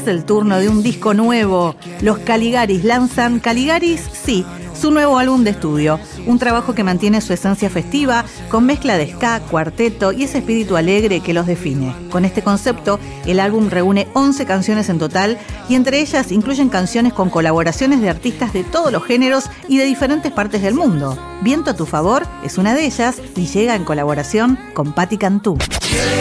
Es el turno de un disco nuevo. Los Caligaris lanzan Caligaris, sí, su nuevo álbum de estudio. Un trabajo que mantiene su esencia festiva, con mezcla de ska, cuarteto y ese espíritu alegre que los define. Con este concepto, el álbum reúne 11 canciones en total y entre ellas incluyen canciones con colaboraciones de artistas de todos los géneros y de diferentes partes del mundo. Viento a tu favor es una de ellas y llega en colaboración con Patti Cantú.